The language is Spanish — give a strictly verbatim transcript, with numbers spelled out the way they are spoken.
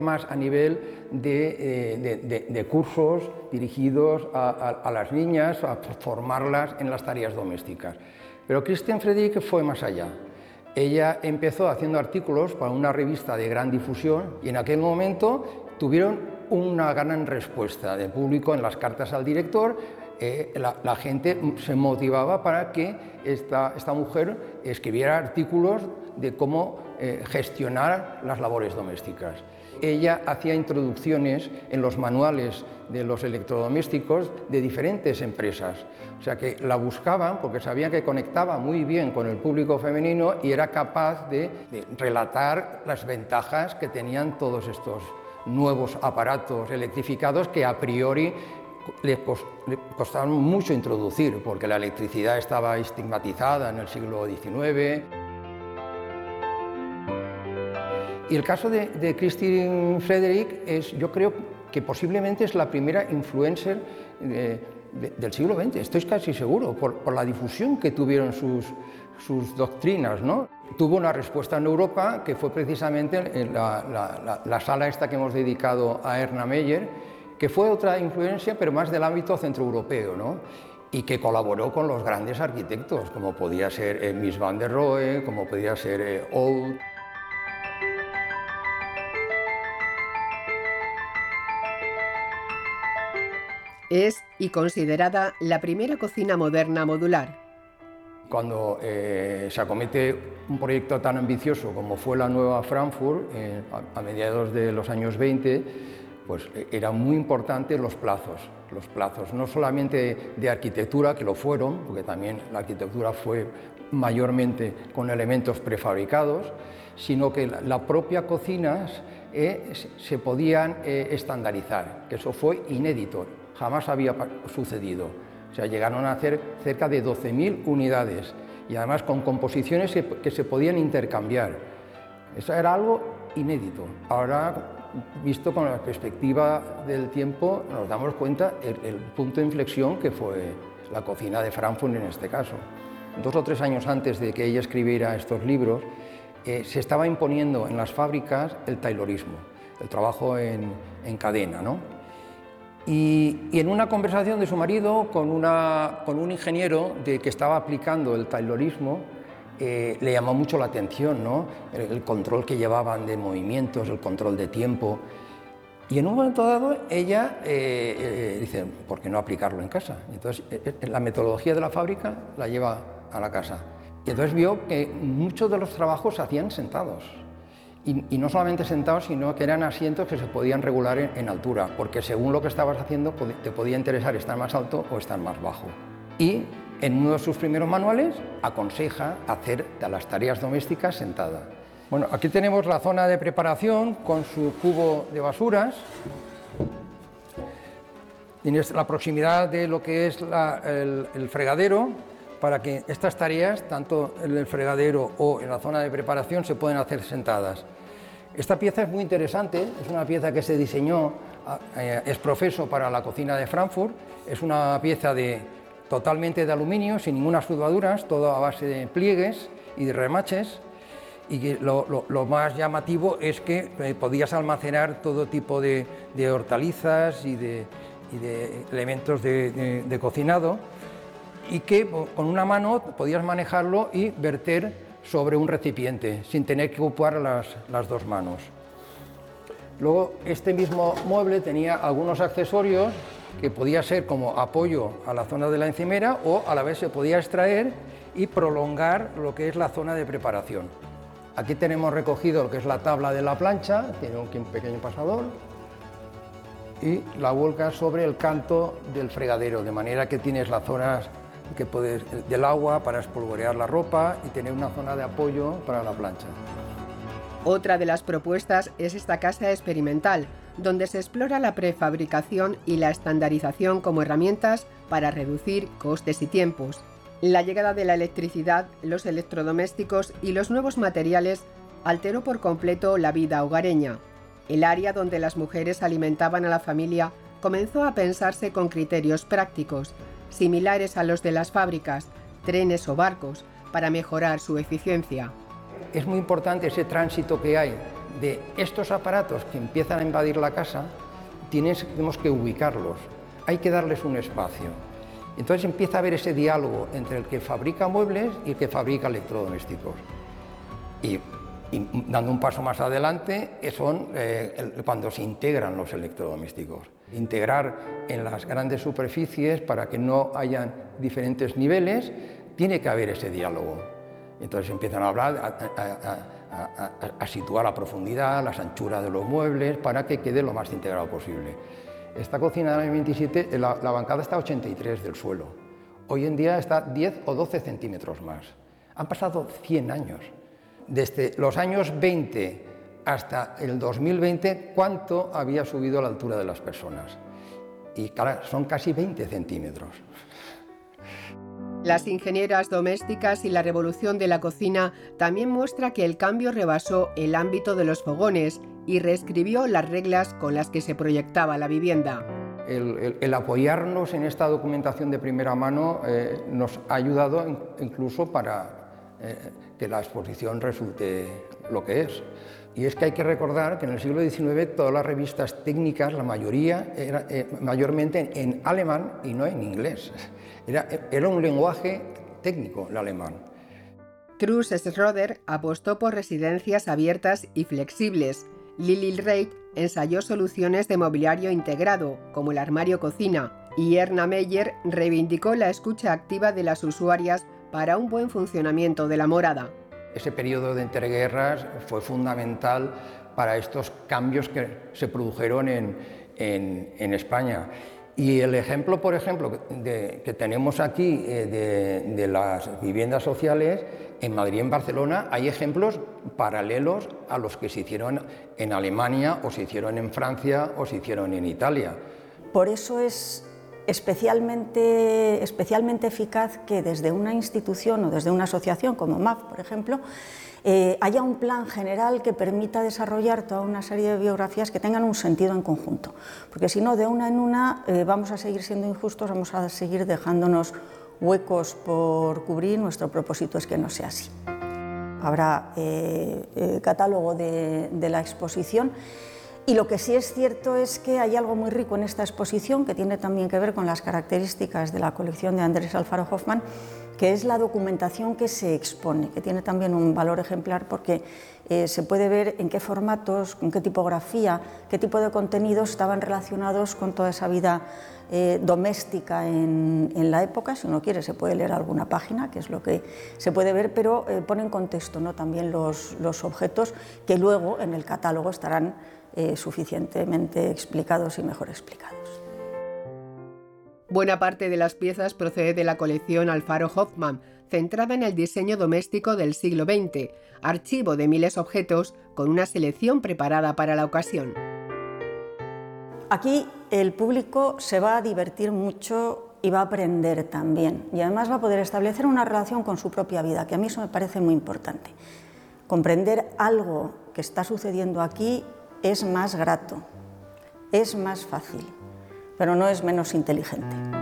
más a nivel de, eh, de, de, de cursos dirigidos a, a, a las niñas, a formarlas en las tareas domésticas. Pero Christiane Friedrich fue más allá. Ella empezó haciendo artículos para una revista de gran difusión y en aquel momento tuvieron una gran respuesta del público en las cartas al director. Eh, la, la gente se motivaba para que esta, esta mujer escribiera artículos de cómo eh, gestionar las labores domésticas. Ella hacía introducciones en los manuales de los electrodomésticos de diferentes empresas, o sea que la buscaban porque sabían que conectaba muy bien con el público femenino y era capaz de, de relatar las ventajas que tenían todos estos nuevos aparatos electrificados que a priori le costaban mucho introducir porque la electricidad estaba estigmatizada en el siglo diecinueve. Y el caso de, de Christiane Friedrich es, yo creo que posiblemente es la primera influencer de, de, del siglo veinte, estoy casi seguro, por, por la difusión que tuvieron sus, sus doctrinas, ¿no? Tuvo una respuesta en Europa que fue precisamente en la, la, la, la sala esta que hemos dedicado a Erna Meyer, que fue otra influencia, pero más del ámbito centroeuropeo, ¿no? Y que colaboró con los grandes arquitectos, como podía ser eh, Mies van der Rohe, como podía ser eh, Oud. Es y considerada la primera cocina moderna modular. Cuando eh, se acomete un proyecto tan ambicioso como fue la nueva Frankfurt, eh, a, a mediados de los años veinte, pues eh, eran muy importantes los plazos, los plazos, no solamente de arquitectura, que lo fueron, porque también la arquitectura fue mayormente con elementos prefabricados, sino que la, la propia cocina eh, se podían eh, estandarizar, que eso fue inédito. Jamás había sucedido. O sea, llegaron a hacer cerca de doce mil unidades y además con composiciones que se podían intercambiar. Eso era algo inédito. Ahora, visto con la perspectiva del tiempo, nos damos cuenta el, el punto de inflexión que fue la cocina de Frankfurt en este caso. Dos o tres años antes de que ella escribiera estos libros, eh, se estaba imponiendo en las fábricas el taylorismo, el trabajo en, en cadena, ¿no? Y, y en una conversación de su marido con, una, con un ingeniero de que estaba aplicando el taylorismo, eh, le llamó mucho la atención, ¿no? el, el control que llevaban de movimientos, el control de tiempo. Y en un momento dado ella eh, eh, dice, ¿por qué no aplicarlo en casa? Entonces eh, la metodología de la fábrica la lleva a la casa. Y entonces vio que muchos de los trabajos se hacían sentados. Y, y no solamente sentados, sino que eran asientos que se podían regular en, en altura, porque según lo que estabas haciendo te podía interesar estar más alto o estar más bajo. Y en uno de sus primeros manuales aconseja hacer las tareas domésticas sentada. Bueno, aquí tenemos la zona de preparación con su cubo de basuras. Tienes la proximidad de lo que es la, el, el fregadero, para que estas tareas, tanto en el fregadero o en la zona de preparación, se pueden hacer sentadas. Esta pieza es muy interesante, es una pieza que se diseñó eh, ex profeso para la cocina de Frankfurt, es una pieza de, totalmente de aluminio, sin ninguna soldaduras, todo a base de pliegues y de remaches, y que lo, lo, lo más llamativo es que eh, podías almacenar todo tipo de, de hortalizas y de, y de elementos de, de, de cocinado, y que con una mano podías manejarlo y verter sobre un recipiente sin tener que ocupar las, las dos manos. Luego este mismo mueble tenía algunos accesorios que podía ser como apoyo a la zona de la encimera o a la vez se podía extraer y prolongar lo que es la zona de preparación. Aquí tenemos recogido lo que es la tabla de la plancha, tiene un pequeño pasador y la vuelcas sobre el canto del fregadero, de manera que tienes las zonas que puedes, del agua para espolvorear la ropa y tener una zona de apoyo para la plancha. Otra de las propuestas es esta casa experimental, donde se explora la prefabricación y la estandarización como herramientas para reducir costes y tiempos. La llegada de la electricidad, los electrodomésticos y los nuevos materiales alteró por completo la vida hogareña. El área donde las mujeres alimentaban a la familia comenzó a pensarse con criterios prácticos, similares a los de las fábricas, trenes o barcos, para mejorar su eficiencia. Es muy importante ese tránsito que hay de estos aparatos que empiezan a invadir la casa, tienes, tenemos que ubicarlos, hay que darles un espacio. Entonces empieza a haber ese diálogo entre el que fabrica muebles y el que fabrica electrodomésticos. Y, y dando un paso más adelante, son eh, el, cuando se integran los electrodomésticos. Integrar en las grandes superficies para que no hayan diferentes niveles, tiene que haber ese diálogo. Entonces empiezan a hablar, a, a, a, a, a situar la profundidad, las anchuras de los muebles, para que quede lo más integrado posible. Esta cocina del año veintisiete, la, la bancada está a ochenta y tres del suelo. Hoy en día está diez o doce centímetros más. Han pasado cien años. Desde los años veinte hasta el dos mil veinte, ¿cuánto había subido la altura de las personas? Y claro, son casi veinte centímetros. Las ingenieras domésticas y la revolución de la cocina también muestra que el cambio rebasó el ámbito de los fogones y reescribió las reglas con las que se proyectaba la vivienda. El, el, el apoyarnos en esta documentación de primera mano eh, nos ha ayudado in, incluso para eh, que la exposición resulte lo que es. Y es que hay que recordar que en el siglo diecinueve todas las revistas técnicas, la mayoría, era eh, mayormente en alemán y no en inglés. Era, era un lenguaje técnico el alemán. Truls Schroeder apostó por residencias abiertas y flexibles. Lili Reit ensayó soluciones de mobiliario integrado, como el armario cocina, y Erna Meyer reivindicó la escucha activa de las usuarias para un buen funcionamiento de la morada. Ese periodo de entreguerras fue fundamental para estos cambios que se produjeron en, en, en España. Y el ejemplo, por ejemplo, de, que tenemos aquí eh, de, de las viviendas sociales, en Madrid y en Barcelona hay ejemplos paralelos a los que se hicieron en Alemania, o se hicieron en Francia, o se hicieron en Italia. Por eso es especialmente, especialmente eficaz que desde una institución o desde una asociación como M A F, por ejemplo, eh, haya un plan general que permita desarrollar toda una serie de biografías que tengan un sentido en conjunto, porque si no, de una en una eh, vamos a seguir siendo injustos, vamos a seguir dejándonos huecos por cubrir. Nuestro propósito es que no sea así. Habrá eh, eh, catálogo de, de la exposición. Y lo que sí es cierto es que hay algo muy rico en esta exposición, que tiene también que ver con las características de la colección de Andrés Alfaro Hoffmann, que es la documentación que se expone, que tiene también un valor ejemplar porque eh, se puede ver en qué formatos, con qué tipografía, qué tipo de contenidos estaban relacionados con toda esa vida eh, doméstica en, en la época. Si uno quiere se puede leer alguna página, que es lo que se puede ver, pero eh, pone en contexto, ¿no?, también los, los objetos que luego en el catálogo estarán Eh, suficientemente explicados y mejor explicados. Buena parte de las piezas procede de la colección Alfaro Hoffmann, centrada en el diseño doméstico del siglo veinte, archivo de miles de objetos con una selección preparada para la ocasión. Aquí el público se va a divertir mucho y va a aprender también, y además va a poder establecer una relación con su propia vida, que a mí eso me parece muy importante. Comprender algo que está sucediendo aquí es más grato, es más fácil, pero no es menos inteligente.